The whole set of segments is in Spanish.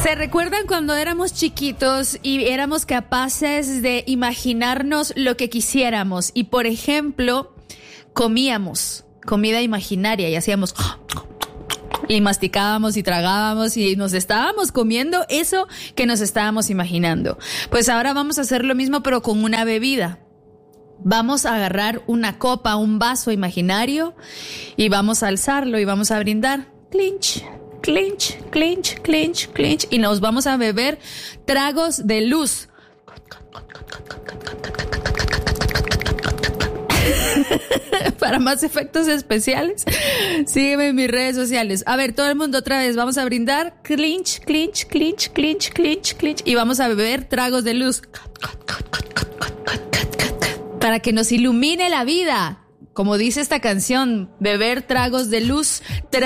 ¿Se recuerdan cuando éramos chiquitos y éramos capaces de imaginarnos lo que quisiéramos? Y, por ejemplo, comíamos comida imaginaria y hacíamos... y masticábamos y tragábamos y nos estábamos comiendo eso que nos estábamos imaginando. Pues ahora vamos a hacer lo mismo, pero con una bebida. Vamos a agarrar una copa, un vaso imaginario y vamos a alzarlo y vamos a brindar. Clinch, clinch, clinch, clinch, clinch. Y nos vamos a beber tragos de luz. Para más efectos especiales, sígueme en mis redes sociales. A ver, todo el mundo otra vez, vamos a brindar. Clinch, clinch, clinch, clinch, clinch, clinch. Y vamos a beber tragos de luz. Para que nos ilumine la vida. Como dice esta canción, beber tragos de luz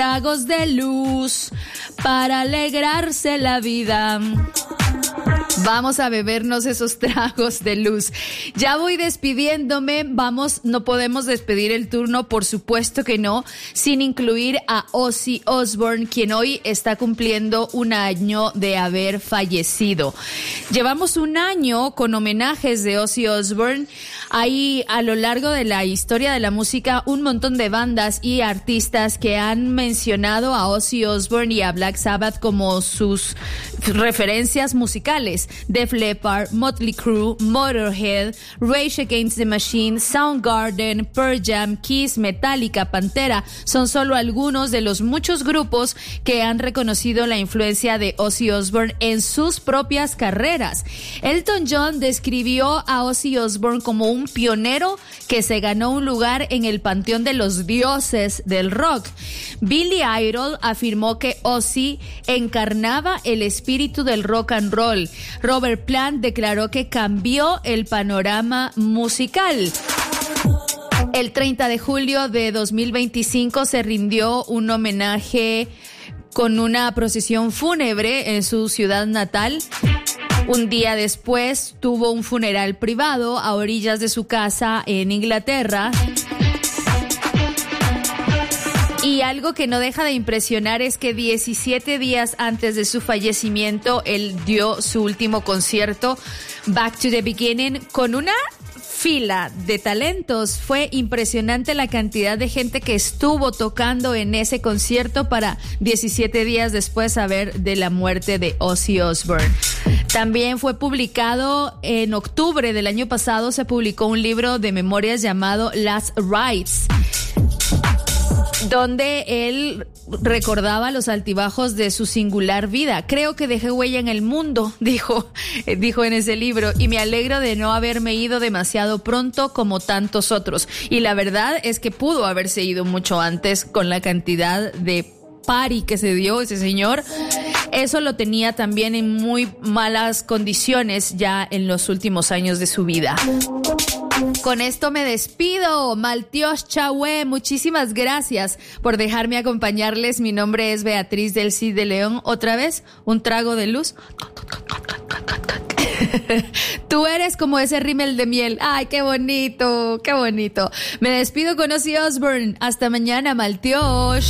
para alegrarse la vida. Vamos a bebernos esos tragos de luz. Ya voy despidiéndome. No podemos despedir el turno, por supuesto que no, sin incluir a Ozzy Osbourne, quien hoy está cumpliendo un año de haber fallecido. Llevamos un año con homenajes de Ozzy Osbourne. Hay a lo largo de la historia de la música un montón de bandas y artistas que han mencionado a Ozzy Osbourne y a Black Sabbath como sus referencias musicales. Def Leppard, Motley Crue, Motorhead, Rage Against the Machine, Soundgarden, Pearl Jam, Kiss, Metallica, Pantera son solo algunos de los muchos grupos que han reconocido la influencia de Ozzy Osbourne en sus propias carreras. Elton John describió a Ozzy Osbourne como un pionero que se ganó un lugar en el panteón de los dioses del rock. Billy Idol afirmó que Ozzy encarnaba el espíritu del rock and roll. Robert Plant declaró que cambió el panorama musical. El 30 de julio de 2025 se rindió un homenaje con una procesión fúnebre en su ciudad natal. Un día después tuvo un funeral privado a orillas de su casa en Inglaterra. Y algo que no deja de impresionar es que 17 días antes de su fallecimiento, él dio su último concierto, Back to the Beginning, con una fila de talentos. Fue impresionante la cantidad de gente que estuvo tocando en ese concierto para 17 días después saber de la muerte de Ozzy Osbourne. También fue publicado en octubre del año pasado, se publicó un libro de memorias llamado Last Rites, donde él recordaba los altibajos de su singular vida. Creo que dejé huella en el mundo, dijo en ese libro, y me alegro de no haberme ido demasiado pronto como tantos otros. Y la verdad es que pudo haberse ido mucho antes con la cantidad de party que se dio ese señor. Eso lo tenía también en muy malas condiciones ya en los últimos años de su vida. Con esto me despido. Maltios Chahue, muchísimas gracias por dejarme acompañarles. Mi nombre es Beatriz del Cid de León. Otra vez, un trago de luz. Tú eres como ese rímel de miel. Ay, qué bonito, qué bonito. Me despido con Ozzy Osbourne. Hasta mañana, Maltios.